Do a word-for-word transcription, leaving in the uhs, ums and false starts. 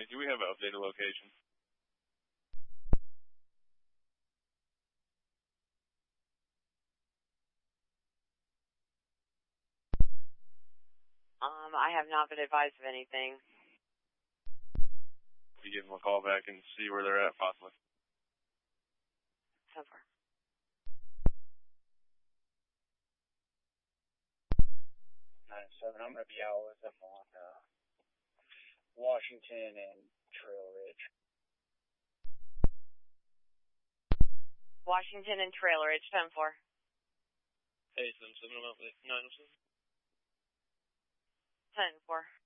County. Do we have an updated location? Um, I have not been advised of anything. We give them a call back and see where they're at, possibly. So far. nine seven, I'm going to be out with them on uh, Washington and Trail Ridge. Washington and Trail Ridge, ten four. Hey, seven seven, I'm out with nine oh seven. ten four.